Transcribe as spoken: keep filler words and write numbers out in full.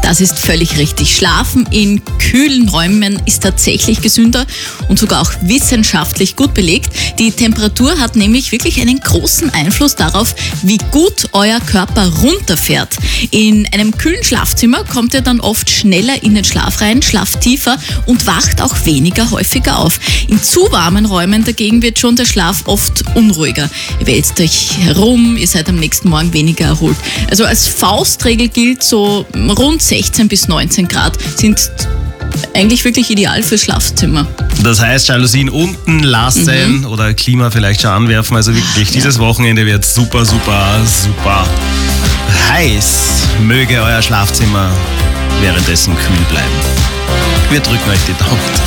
Das ist völlig richtig. Schlafen in kühlen Räumen ist tatsächlich gesünder und sogar auch wissenschaftlich gut belegt. Die Temperatur hat nämlich wirklich einen großen Einfluss darauf, wie gut euer Körper runterfährt. In einem kühlen Schlafzimmer kommt ihr dann oft schneller in den Schlaf rein, schlaft tiefer und wacht auch weniger häufiger auf. In zu warmen Räumen dagegen wird schon der Schlaf oft unruhiger. Ihr wälzt euch herum, ihr seid am nächsten Morgen weniger erholt. Also als Faustregel gilt, so rund sechzehn bis neunzehn Grad sind eigentlich wirklich ideal fürs Schlafzimmer. Das heißt, Jalousien unten lassen mhm. oder Klima vielleicht schon anwerfen. Also wirklich, dieses ja. Wochenende wird super, super, super heiß. Möge euer Schlafzimmer währenddessen kühl bleiben. Wir drücken euch die Daumen.